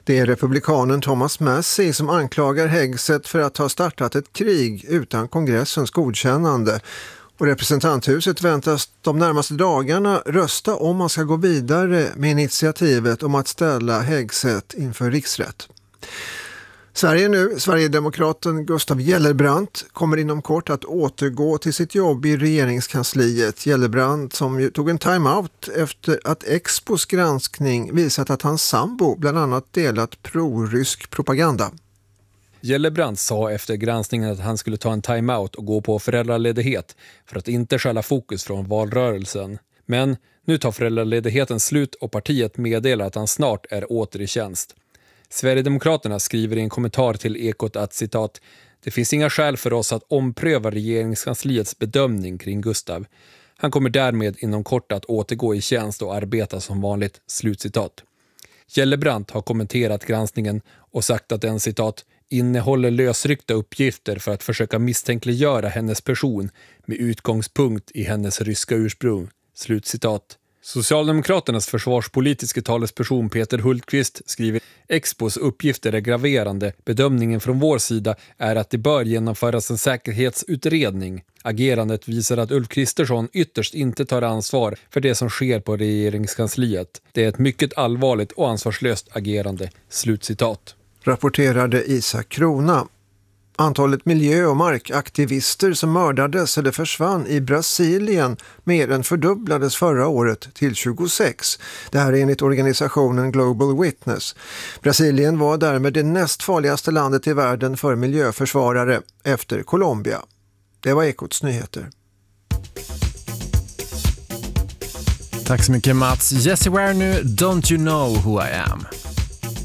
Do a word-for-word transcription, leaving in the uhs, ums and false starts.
Det är republikanen Thomas Massie som anklagar Hegseth för att ha startat ett krig utan kongressens godkännande. Och representanthuset väntas de närmaste dagarna rösta om man ska gå vidare med initiativet om att ställa Hegseth inför riksrätt. Sverige nu, Sverigedemokraten Gustav Gellerbrandt kommer inom kort att återgå till sitt jobb i regeringskansliet. Gellerbrandt som ju tog en time-out efter att Expos granskning visat att hans sambo bland annat delat pro-rysk propaganda. Gellerbrandt sa efter granskningen att han skulle ta en time-out och gå på föräldraledighet för att inte skälla fokus från valrörelsen. Men nu tar föräldraledigheten slut och partiet meddelar att han snart är åter i tjänst. Sverigedemokraterna skriver i en kommentar till Ekot att citat, det finns inga skäl för oss att ompröva regeringskansliets bedömning kring Gustav. Han kommer därmed inom kort att återgå i tjänst och arbeta som vanligt, slutcitat. Gellerbrandt har kommenterat granskningen och sagt att den citat innehåller lösryckta uppgifter för att försöka misstänkliggöra hennes person med utgångspunkt i hennes ryska ursprung, slutcitat. Socialdemokraternas försvarspolitiska talesperson Peter Hultqvist skriver Expos uppgifter är graverande. Bedömningen från vår sida är att det bör genomföras en säkerhetsutredning. Agerandet visar att Ulf Kristersson ytterst inte tar ansvar för det som sker på regeringskansliet. Det är ett mycket allvarligt och ansvarslöst agerande. Slutcitat. Rapporterade Isak Krona. Antalet miljö- och markaktivister som mördades eller försvann i Brasilien mer än fördubblades förra året till tjugosex. Det här är enligt organisationen Global Witness. Brasilien var därmed det näst farligaste landet i världen för miljöförsvarare efter Colombia. Det var Ekots nyheter. Tack så mycket Mats. Jessie Ware nu, Don't You Know Who I Am.